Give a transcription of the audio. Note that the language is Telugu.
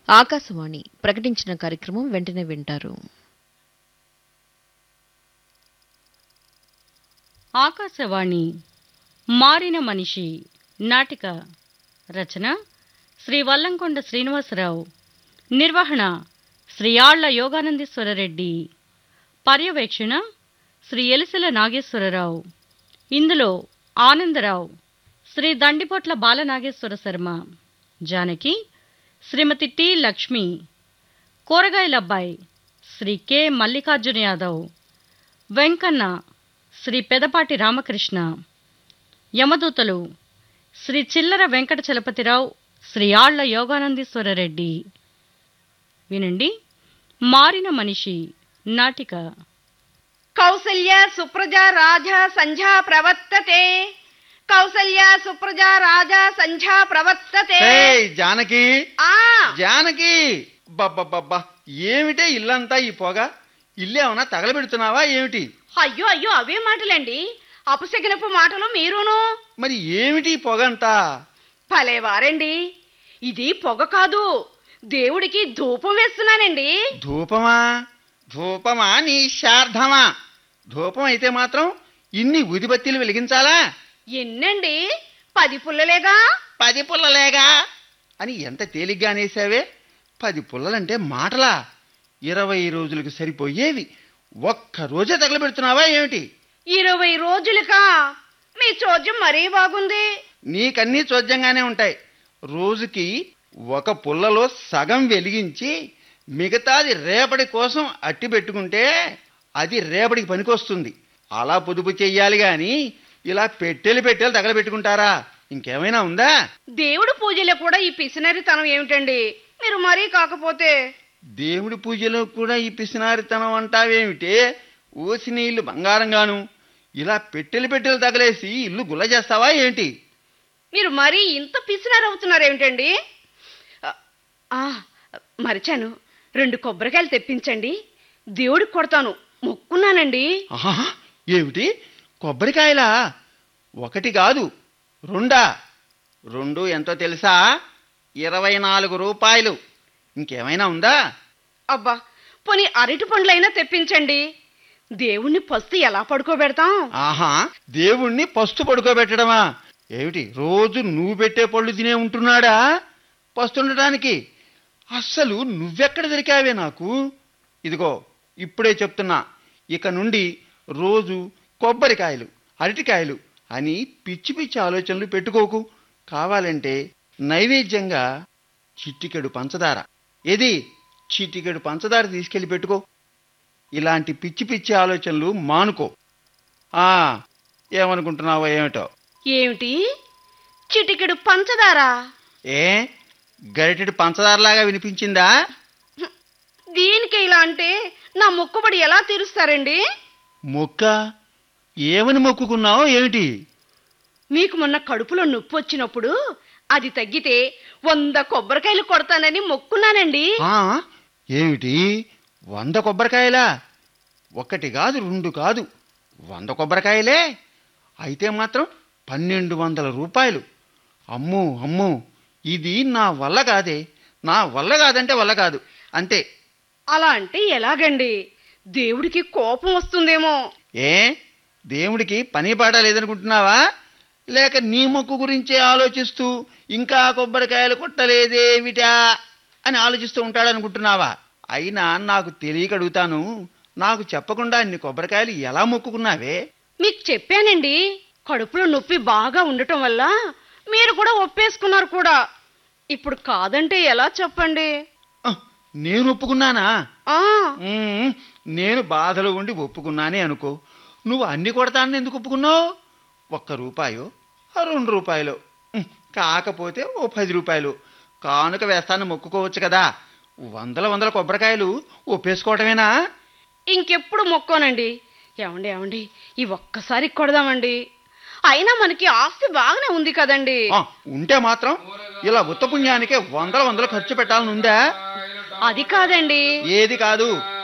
ఆకాశవాణి ప్రకటించిన కార్యక్రమం వెంటనే వింటారు. ఆకాశవాణి మారిన మనిషి నాటిక రచన శ్రీ వల్లంకొండ శ్రీనివాసరావు, నిర్వహణ శ్రీ ఆళ్ల యోగానందీశ్వరరెడ్డి, పర్యవేక్షణ శ్రీ ఎలిసెల నాగేశ్వరరావు. ఇందులో ఆనందరావు శ్రీ దండిపొట్ల బాలనాగేశ్వర శర్మ, జానకి శ్రీమతి టి లక్ష్మి, కూరగాయలబ్బాయి శ్రీ కె మల్లికార్జున యాదవ్, వెంకన్న శ్రీ పెదపాటి రామకృష్ణ, యమదూతలు శ్రీ చిల్లర వెంకట చలపతిరావు, శ్రీ ఆళ్ల యోగానందీశ్వరరెడ్డి. వినండి, మారిన మనిషి నాటిక. కౌసల్య సుప్రజా రాజా సంధ్యా ప్రవర్తతే, కౌసల్య సుప్రజా రాజా సంధ్యా ప్రవర్తతే. జానకి, ఆ జానకి, బబ్బబ్బబ్బా, ఏమిటే ఇల్లంతా ఈ పొగ? ఇల్లేమన్నా తగలబెడుతున్నావా ఏమిటి? అయ్యో అయ్యో, అవే మాటలండి, అపశకునపు మాటలు మీరును. మరి ఏమిటి ఈ పొగంతా? భలేవారండి, ఇది పొగ కాదు, దేవుడికి ధూపం వేస్తున్నానండి. ధూపమా? ధూపమా నీ శార్ధమా? ధూపం అయితే మాత్రం ఇన్ని ఊదిబత్తీలు వెలిగించాలా? ఎన్నండి? 10 పుల్లలేగా. 10 పుల్లలేగా అని ఎంత తేలిగ్గా అనేసావే. 10 పుల్లలంటే మాటలా? 20 రోజులకు సరిపోయేవి ఒక్క రోజే తగలబెడుతున్నావా ఏమిటి? 20 రోజులకా? మీ చోద్యం మరీ బాగుంది. నీకన్నీ చోద్యంగానే ఉంటాయి. రోజుకి 1 పుల్లలో సగం వెలిగించి మిగతాది రేపటి కోసం అట్టి పెట్టుకుంటే అది రేపటికి పనికొస్తుంది. అలా పొదుపు చెయ్యాలి గాని ఇలా పెట్టెలు తగలబెట్టుకుంటారా? ఇంకేమైనా ఉందా? దేవుడి పూజలో కూడా ఈ పిసినరితనం ఏమిటండి? మీరు మరీ కాకపోతే. దేవుడి పూజలో కూడా ఈ పిసినారితనం అంటావేమిటే? ఓసి నీళ్లు బంగారంగాను ఇలా పెట్టెలు తగలేసి ఇల్లు గుల్ల చేస్తావా ఏంటి? మీరు మరీ ఇంత పిసినారవుతున్నారేమిటండి? మరిచాను, 2 కొబ్బరికాయలు తెప్పించండి, దేవుడికి కొడతాను, మొక్కున్నానండి. ఆహా, ఏమిటి కొబ్బరికాయలా? 1 కాదు 2. 2 ఎంతో తెలుసా? 24 రూపాయలు. ఇంకేమైనా ఉందా? అబ్బా, పోనీ అరటి పండ్లైనా తెప్పించండి, దేవుణ్ణి పస్తు ఎలా పడుకోబెడతాం? ఆహా, దేవుణ్ణి పస్తు పడుకోబెట్టడమా? ఏమిటి రోజు నువ్వు పెట్టే పళ్ళు తినే ఉంటున్నాడా పస్తుండటానికి? అస్సలు నువ్వెక్కడ దొరికావే నాకు? ఇదిగో ఇప్పుడే చెప్తున్నా, ఇక నుండి రోజు కొబ్బరికాయలు, అరటికాయలు అని పిచ్చి పిచ్చి ఆలోచనలు పెట్టుకోకు. కావాలంటే నైవేద్యంగా చిటికెడు పంచదార, ఏది చిటికెడు పంచదార తీసుకెళ్లి పెట్టుకో. ఇలాంటి పిచ్చి పిచ్చి ఆలోచనలు మానుకో. ఏమనుకుంటున్నావో ఏమిటో? ఏమిటి చిటికెడు పంచదార? ఏ గరిటెడు పంచదారలాగా వినిపించిందా? దీనికి ఇలా అంటే నా మొక్కుబడి ఎలా తీరుస్తారండి? మొక్క? ఏమని మొక్కుకున్నావో ఏమిటి? మీకు మొన్న కడుపులో నొప్పి వచ్చినప్పుడు అది తగ్గితే 100 కొబ్బరికాయలు కొడతానని మొక్కున్నానండి. ఏమిటి 100 కొబ్బరికాయలా? 1 కాదు 2 కాదు 100 కొబ్బరికాయలే. అయితే మాత్రం 1200 రూపాయలు. అమ్మో అమ్మో, ఇది నా వల్ల కాదే. నా వల్ల కాదంటే వల్ల కాదు, అంతే. అలా అంటే ఎలాగండి? దేవుడికి కోపం వస్తుందేమో. ఏ దేవుడికి పని పాట లేదనుకుంటున్నావా? లేక నీ మొక్కు గురించే ఆలోచిస్తూ ఇంకా కొబ్బరికాయలు కొట్టలేదేమిటా అని ఆలోచిస్తూ ఉంటాడనుకుంటున్నావా? అయినా నాకు తెలియక అడుగుతాను, నాకు చెప్పకుండా అన్ని కొబ్బరికాయలు ఎలా మొక్కుకున్నావే? మీకు చెప్పానండి, కడుపులో నొప్పి బాగా ఉండటం వల్ల మీరు కూడా ఒప్పేసుకున్నారు కూడా. ఇప్పుడు కాదంటే ఎలా చెప్పండి? నేను ఒప్పుకున్నానా? ఆ నేను బాధలో ఉండి ఒప్పుకున్నానే అనుకో. నువ్వు అన్ని కొడతానని ఎందుకు ఒప్పుకున్నావు? 1 రూపాయో 2 రూపాయలు, కాకపోతే ఓ 10 రూపాయలు కానుక వేస్తాను మొక్కుకోవచ్చు కదా. 100 కొబ్బరికాయలు ఒప్పేసుకోవటమేనా? ఇంకెప్పుడు మొక్కోనండి. ఏమండి, ఈ ఒక్కసారి కొడదామండి. అయినా మనకి ఆస్తి బాగానే ఉంది కదండి. ఉంటే మాత్రం ఇలా ఉత్తపుణ్యానికే 100 ఖర్చు పెట్టాలని ఉందా? అది కాదండి. ఏది కాదు?